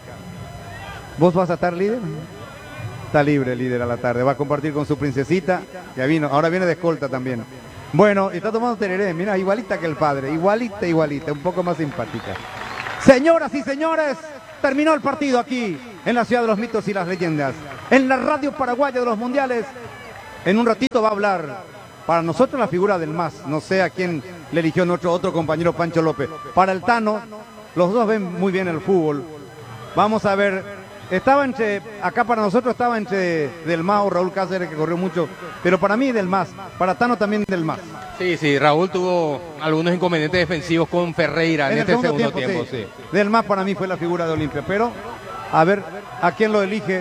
¿Vos vas a estar líder? Está libre líder a la tarde, va a compartir con su princesita, que vino, ahora viene de escolta también. Bueno, está tomando tereré, mira, igualita que el padre, igualita, igualita, un poco más simpática. Señoras y señores, terminó el partido aquí, en la ciudad de los mitos y las leyendas, en la radio paraguaya de los mundiales. En un ratito va a hablar, para nosotros, la figura del más, no sé a quién le eligió nuestro otro compañero Pancho López. Para el Tano, los dos ven muy bien el fútbol. Vamos a ver... Estaba entre, acá para nosotros estaba entre Del Mas o Raúl Cáceres, que corrió mucho, pero para mí Del Mas, para Tano también Del Mas. Sí, sí, Raúl tuvo algunos inconvenientes defensivos con Ferreira en, en este segundo, segundo tiempo. tiempo sí. Sí. Del Mas para mí fue la figura de Olimpia, pero a ver a quién lo elige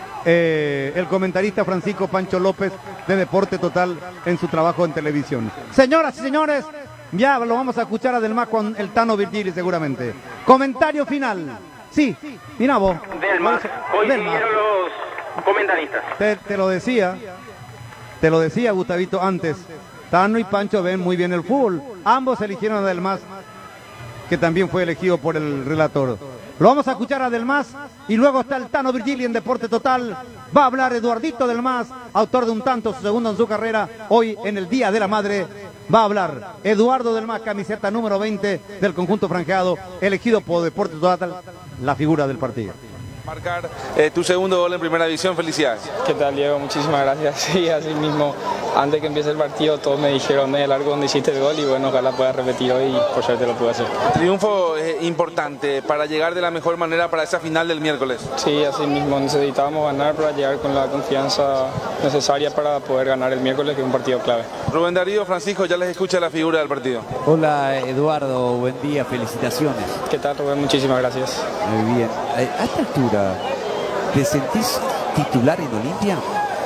eh, el comentarista Francisco Pancho López de Deporte Total en su trabajo en televisión. Señoras y señores, ya lo vamos a escuchar a Del Mas con el Tano Virgili seguramente. Comentario final. Sí, mira vos. Del Mas, coincidieron los comentaristas. Te, te lo decía, te lo decía Gustavito antes. Tano y Pancho ven muy bien el fútbol. Ambos eligieron a Del Mas, que también fue elegido por el relator. Lo vamos a escuchar a Del Mas y luego está el Tano Virgili en Deporte Total. Va a hablar Eduardito Del Mas, autor de un tanto, su segundo en su carrera, hoy en el Día de la Madre. Va a hablar Eduardo Del Mas, camiseta número veinte del conjunto franjeado, elegido por Deporte Total, la figura del partido. Marcar eh, tu segundo gol en primera división, felicidades. ¿Qué tal, Diego? Muchísimas gracias. Sí, así mismo, antes que empiece el partido, todos me dijeron en el largo donde hiciste el gol y bueno, ojalá pueda repetir hoy y por suerte lo pude hacer. Triunfo eh, importante para llegar de la mejor manera para esa final del miércoles. Sí, así mismo, necesitábamos ganar para llegar con la confianza necesaria para poder ganar el miércoles, que es un partido clave. Rubén Darío, Francisco, ya les escucha la figura del partido. Hola Eduardo, buen día, felicitaciones. ¿Qué tal, Rubén? Muchísimas gracias. Muy bien. A esta altura, ¿te sentís titular en Olimpia?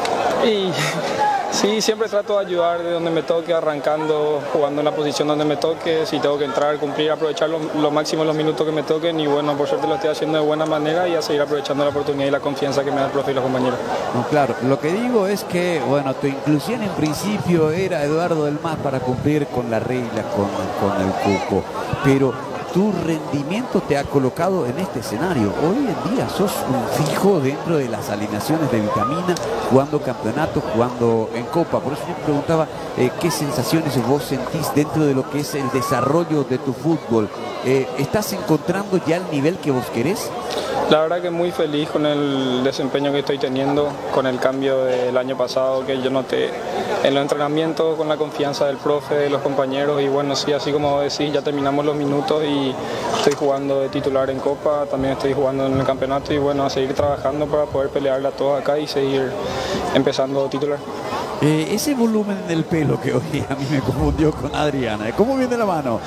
Y sí, siempre trato de ayudar de donde me toque, arrancando, jugando en la posición donde me toque. Si tengo que entrar, cumplir, aprovechar lo, lo máximo los minutos que me toquen. Y bueno, por suerte lo estoy haciendo de buena manera y a seguir aprovechando la oportunidad y la confianza que me da el profe y los compañeros. No, claro, lo que digo es que, bueno, tu inclusión en principio era Eduardo Del Mas para cumplir con la regla, con, con el cupo. Pero tu rendimiento te ha colocado en este escenario. Hoy en día sos un fijo dentro de las alineaciones de Vitamina, jugando campeonato, jugando en Copa. Por eso yo te preguntaba eh, qué sensaciones vos sentís dentro de lo que es el desarrollo de tu fútbol. Eh, ¿Estás encontrando ya el nivel que vos querés? La verdad que muy feliz con el desempeño que estoy teniendo, con el cambio del año pasado que yo noté en los entrenamientos, con la confianza del profe, de los compañeros y bueno, sí, así como decís, ya terminamos los minutos y estoy jugando de titular en Copa, también estoy jugando en el campeonato y bueno, a seguir trabajando para poder pelearle a todos acá y seguir empezando titular. Eh, ese volumen del pelo que hoy a mí me confundió con Adriana, ¿cómo viene la mano?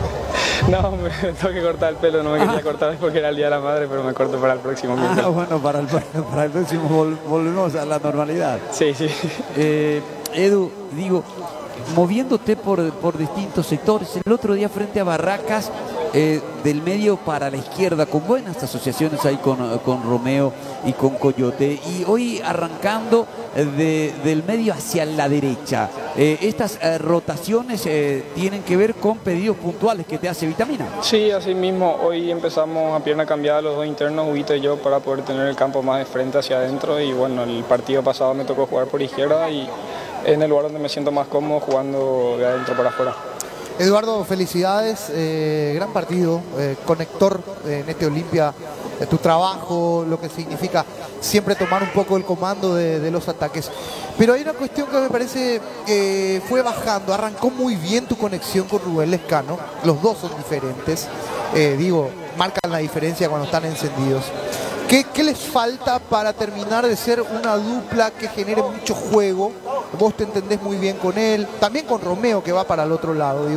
No, me tengo que cortar el pelo, no me quería ah. cortar porque era el Día de la Madre, pero me corto para el próximo. Ah, bueno, para el, para el próximo vol volvemos a la normalidad. Sí, sí. Eh, Edu, digo, moviéndote por, por distintos sectores, el otro día frente a Barracas, eh, del medio para la izquierda, con buenas asociaciones ahí con, con Romeo y con Coyote, y hoy arrancando de, del medio hacia la derecha. Eh, estas eh, rotaciones eh, tienen que ver con pedidos puntuales que te hace Vitamina. Sí, así mismo, hoy empezamos a pierna cambiada los dos internos, Huguito y yo, para poder tener el campo más de frente hacia adentro, y bueno, el partido pasado me tocó jugar por izquierda y en el lugar donde me siento más cómodo jugando de adentro para afuera. Eduardo, felicidades, eh, gran partido, eh, conector eh, en este Olimpia, eh, tu trabajo, lo que significa siempre tomar un poco el comando de, de los ataques. Pero hay una cuestión que me parece que fue bajando, arrancó muy bien tu conexión con Rubén Lescano, los dos son diferentes, eh, digo, marcan la diferencia cuando están encendidos. ¿Qué, ¿Qué les falta para terminar de ser una dupla que genere mucho juego? Vos te entendés muy bien con él, también con Romeo que va para el otro lado, digo.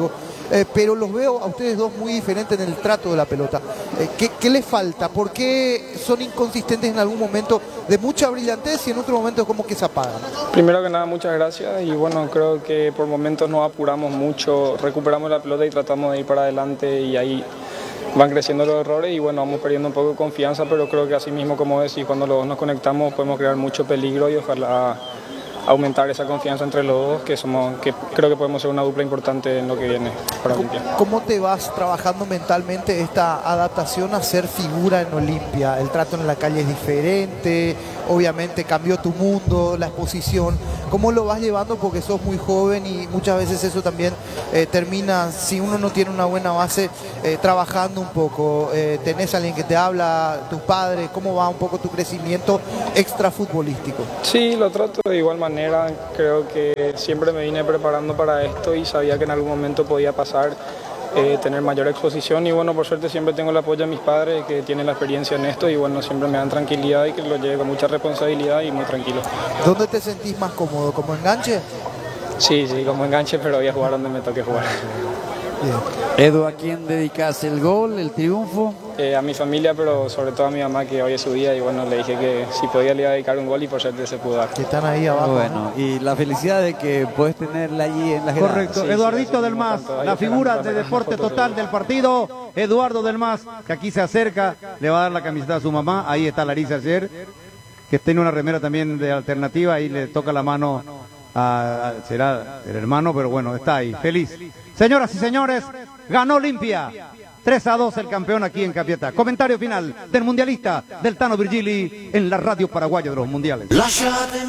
eh, pero los veo a ustedes dos muy diferentes en el trato de la pelota. Eh, ¿qué, ¿Qué les falta? ¿Por qué son inconsistentes en algún momento de mucha brillantez y en otro momento como que se apagan? Primero que nada, muchas gracias y bueno, creo que por momentos nos apuramos mucho, recuperamos la pelota y tratamos de ir para adelante y ahí van creciendo los errores y bueno, vamos perdiendo un poco de confianza, pero creo que así mismo, como decís, cuando los dos nos conectamos podemos crear mucho peligro y ojalá aumentar esa confianza entre los dos, que somos, que creo que podemos ser una dupla importante en lo que viene para Olimpia. ¿Cómo te vas trabajando mentalmente esta adaptación a ser figura en Olimpia? El trato en la calle es diferente, obviamente cambió tu mundo, la exposición. ¿Cómo lo vas llevando? Porque sos muy joven y muchas veces eso también eh, termina, si uno no tiene una buena base, eh, trabajando un poco. Eh, tenés a alguien que te habla, tus padres, ¿cómo va un poco tu crecimiento extrafutbolístico? Sí, lo trato de igual manera. Creo que siempre me vine preparando para esto y sabía que en algún momento podía pasar, eh, tener mayor exposición y bueno, por suerte siempre tengo el apoyo de mis padres que tienen la experiencia en esto y bueno, siempre me dan tranquilidad y que lo lleve con mucha responsabilidad y muy tranquilo. ¿Dónde te sentís más cómodo? ¿Como enganche? Sí, sí, como enganche, pero voy a jugar donde me toque jugar. Bien. Edu, ¿a quién dedicas el gol, el triunfo? Eh, a mi familia, pero sobre todo a mi mamá, que hoy es su día y bueno, le dije que si podía le iba a dedicar un gol y por suerte se pudo dar. Que están ahí abajo. Bueno, ¿no? Y la felicidad de que puedes tenerla allí en las gradas. Correcto, Sí, Eduardito sí, del Mas, la figura de deporte total del partido, Eduardo del Mas, que aquí se acerca, le va a dar la camiseta a su mamá, ahí está Larisa ayer, que tiene una remera también de alternativa, ahí le toca la mano a, a será el hermano, pero bueno, está ahí, feliz. Señoras y señores, ganó Olimpia. tres a dos el campeón aquí en Capiatá. Comentario final del mundialista, del Tano Virgili, en la radio paraguaya de los mundiales.